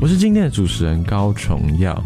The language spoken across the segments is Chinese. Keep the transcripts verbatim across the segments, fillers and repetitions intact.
我是今天的主持人高崇耀。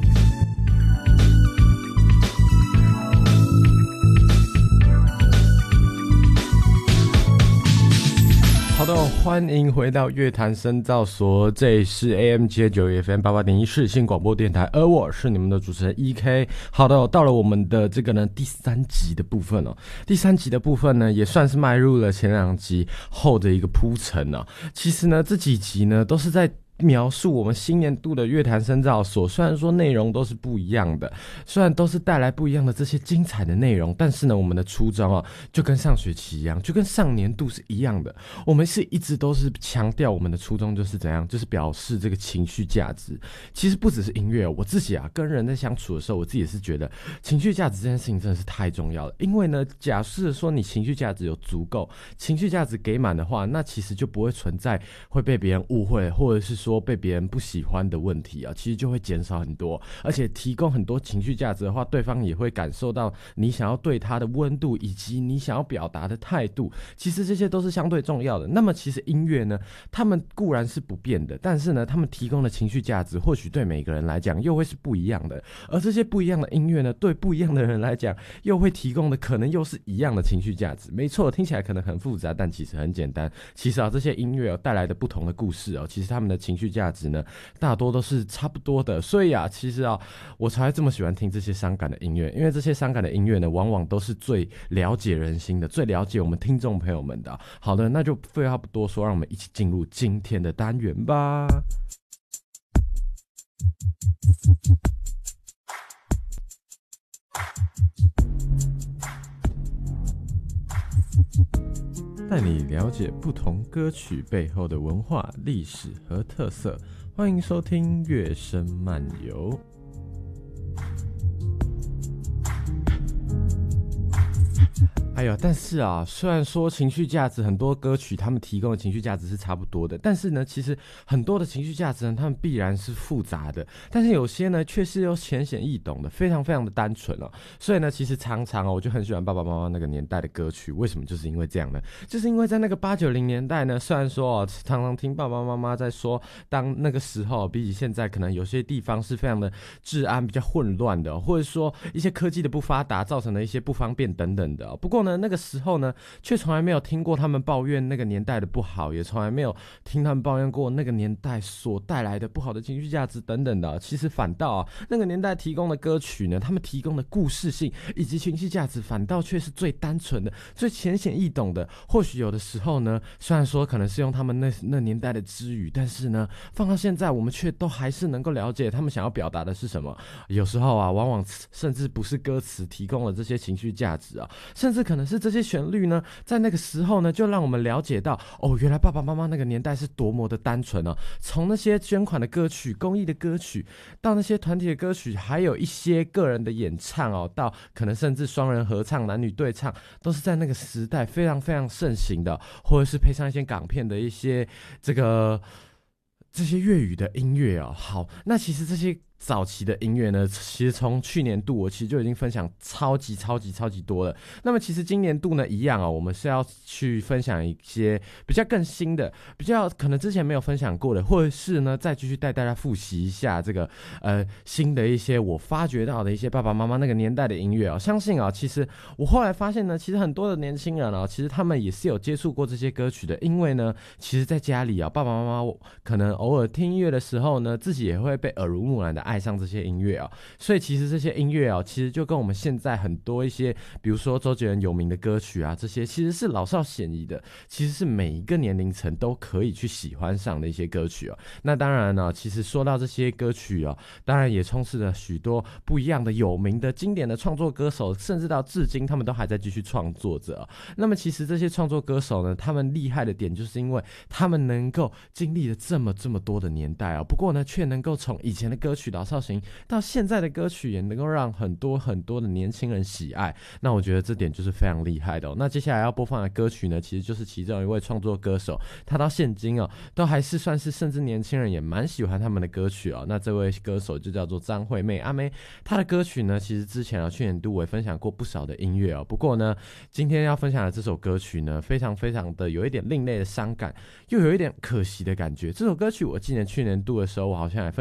好的，欢迎回到乐坛深造所，这里是 A M 七九 F M 八八点一世新广播电台，而我是你们的主持人 E K。好的，到了我们的这个呢第三集的部分哦，第三集的部分呢也算是迈入了前两集后的一个铺陈啊。其实呢这几集呢都是在描述我们新年度的乐坛深造所，虽然说内容都是不一样的，虽然都是带来不一样的这些精彩的内容，但是呢我们的初衷啊就跟上学期一样，就跟上年度是一样的，我们是一直都是强调我们的初衷就是怎样，就是表示这个情绪价值。其实不只是音乐，我自己啊跟人在相处的时候，我自己也是觉得情绪价值这件事情真的是太重要了。因为呢假设说你情绪价值有足够，情绪价值给满的话，那其实就不会存在会被别人误会，或者是说说被别人不喜欢的问题啊，其实就会减少很多。而且提供很多情绪价值的话，对方也会感受到你想要对他的温度，以及你想要表达的态度，其实这些都是相对重要的。那么其实音乐呢，他们固然是不变的，但是呢他们提供的情绪价值或许对每个人来讲又会是不一样的。而这些不一样的音乐呢，对不一样的人来讲又会提供的可能又是一样的情绪价值。没错，听起来可能很复杂，但其实很简单。其实啊这些音乐、哦、带来的不同的故事哦，其实他们的情绪价值呢大多都是差不多的。所以啊其实啊我才会这么喜欢听这些伤感的音乐，因为这些伤感的音乐呢往往都是最了解人心的，最了解我们听众朋友们的。好的，那就废话不多说，让我们一起进入今天的单元吧。带你了解不同歌曲背后的文化、历史和特色，欢迎收听乐声漫游。哎呦，但是啊，虽然说情绪价值很多歌曲他们提供的情绪价值是差不多的，但是呢，其实很多的情绪价值呢，他们必然是复杂的，但是有些呢，却是又浅显易懂的，非常非常的单纯哦。所以呢，其实常常哦，我就很喜欢爸爸妈妈那个年代的歌曲。为什么？就是因为这样呢？就是因为在那个八九零年代呢，虽然说哦，常常听爸爸妈妈在说，当那个时候比起现在，可能有些地方是非常的治安比较混乱的，或者说一些科技的不发达造成的一些不方便等等的。不过呢，那个时候呢，却从来没有听过他们抱怨那个年代的不好，也从来没有听他们抱怨过那个年代所带来的不好的情绪价值等等的。其实反倒啊，那个年代提供的歌曲呢，他们提供的故事性以及情绪价值，反倒却是最单纯的、最浅显易懂的。或许有的时候呢，虽然说可能是用他们那那年代的支语，但是呢，放到现在，我们却都还是能够了解他们想要表达的是什么。有时候啊，往往甚至不是歌词提供了这些情绪价值啊，甚至可能是这些旋律呢，在那个时候呢，就让我们了解到，哦，原来爸爸妈妈那个年代是多么的单纯哦。从那些捐款的歌曲、公益的歌曲，到那些团体的歌曲，还有一些个人的演唱哦，到可能甚至双人合唱、男女对唱，都是在那个时代非常非常盛行的，或者是配上一些港片的一些这个这些粤语的音乐哦。好，那其实这些早期的音乐呢，其实从去年度我其实就已经分享超级超级超级多了。那么其实今年度呢一样哦，我们是要去分享一些比较更新的，比较可能之前没有分享过的，或者是呢再继续带大家复习一下这个呃新的一些我发掘到的一些爸爸妈妈那个年代的音乐哦。相信啊，其实我后来发现呢，其实很多的年轻人啊，其实他们也是有接触过这些歌曲的，因为呢，其实在家里啊，爸爸妈妈可能偶尔听音乐的时候呢，自己也会被耳濡目染的爱上这些音乐啊，所以其实这些音乐啊，其实就跟我们现在很多一些，比如说周杰伦有名的歌曲啊，这些其实是老少咸宜的，其实是每一个年龄层都可以去喜欢上的一些歌曲啊。那当然呢、啊，其实说到这些歌曲啊，当然也充斥了许多不一样的有名的经典的创作歌手，甚至到至今他们都还在继续创作着、啊。那么其实这些创作歌手呢，他们厉害的点就是因为他们能够经历了这么这么多的年代啊，不过呢，却能够从以前的歌曲老少咸宜到现在的歌曲也能够让很多很多的年轻人喜爱，那我觉得这点就是非常厉害的、哦。那接下来要播放的歌曲呢，其实就是其中一位创作歌手，他到现今哦，都还是算是甚至年轻人也蛮喜欢他们的歌曲哦。那这位歌手就叫做张惠妹阿妹，她的歌曲呢，其实之前啊去年度我也分享过不少的音乐哦。不过呢，今天要分享的这首歌曲呢，非常非常的有一点另类的伤感，又有一点可惜的感觉。这首歌曲我记得去年度的时候，我好像也分